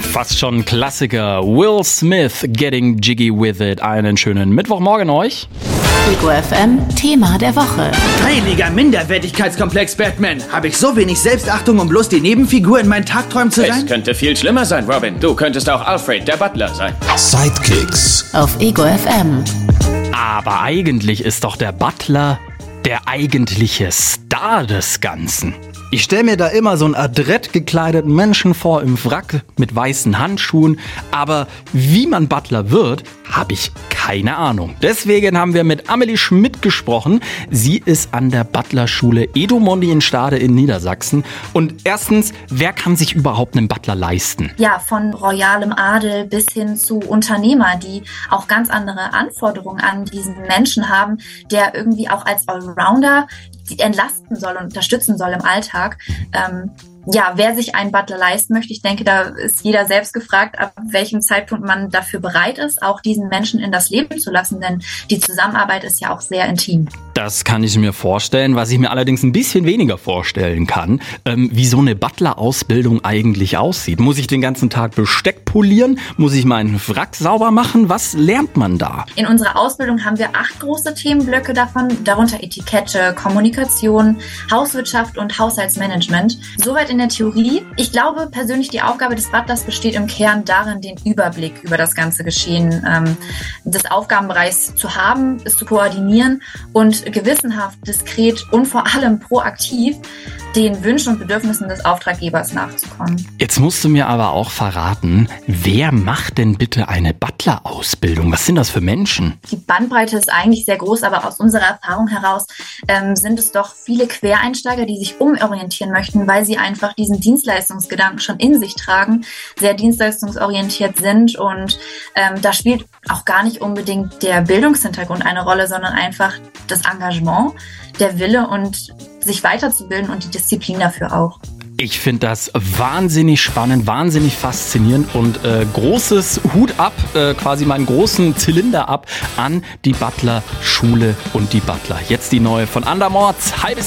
Fast schon ein Klassiker. Will Smith, Getting Jiggy With It. Einen schönen Mittwochmorgen euch. Ego FM, Thema der Woche. Heiliger Minderwertigkeitskomplex, Batman. Habe ich so wenig Selbstachtung, um bloß die Nebenfigur in meinen Tagträumen zu sein? Es könnte viel schlimmer sein, Robin. Du könntest auch Alfred, der Butler, sein. Sidekicks. Auf Ego FM. Aber eigentlich ist doch der Butler der eigentliche Star des Ganzen. Ich stelle mir da immer so einen adrett gekleideten Menschen vor im Wrack mit weißen Handschuhen, aber wie man Butler wird, habe ich keine Ahnung. Deswegen haben wir mit Amelie Schmidt gesprochen. Sie ist an der Butlerschule Edomondi in Stade in Niedersachsen. Und erstens, wer kann sich überhaupt einen Butler leisten? Ja, von royalem Adel bis hin zu Unternehmer, die auch ganz andere Anforderungen an diesen Menschen haben, der irgendwie auch als Allrounder entlasten soll und unterstützen soll im Alltag. Wer sich einen Butler leisten möchte, ich denke, da ist jeder selbst gefragt, ab welchem Zeitpunkt man dafür bereit ist, auch diesen Menschen in das Leben zu lassen, denn die Zusammenarbeit ist ja auch sehr intim. Das kann ich mir vorstellen, was ich mir allerdings ein bisschen weniger vorstellen kann, wie so eine Butler-Ausbildung eigentlich aussieht. Muss ich den ganzen Tag Besteck polieren? Muss ich meinen Wrack sauber machen? Was lernt man da? In unserer Ausbildung haben wir 8 große Themenblöcke davon, darunter Etikette, Kommunikation, Hauswirtschaft und Haushaltsmanagement. Soweit in der Theorie. Ich glaube persönlich, die Aufgabe des Butlers besteht im Kern darin, den Überblick über das ganze Geschehen des Aufgabenbereichs zu haben, es zu koordinieren und gewissenhaft, diskret und vor allem proaktiv den Wünschen und Bedürfnissen des Auftraggebers nachzukommen. Jetzt musst du mir aber auch verraten, wer macht denn bitte eine Butler-Ausbildung? Was sind das für Menschen? Die Bandbreite ist eigentlich sehr groß, aber aus unserer Erfahrung heraus sind es doch viele Quereinsteiger, die sich umorientieren möchten, weil sie einfach diesen Dienstleistungsgedanken schon in sich tragen, sehr dienstleistungsorientiert sind und da spielt auch gar nicht unbedingt der Bildungshintergrund eine Rolle, sondern einfach das Engagement, der Wille und sich weiterzubilden und die Disziplin dafür auch. Ich finde das wahnsinnig spannend, wahnsinnig faszinierend und großes Hut ab, quasi meinen großen Zylinder ab an die Butler-Schule und die Butler. Jetzt die neue von Andermords, halbes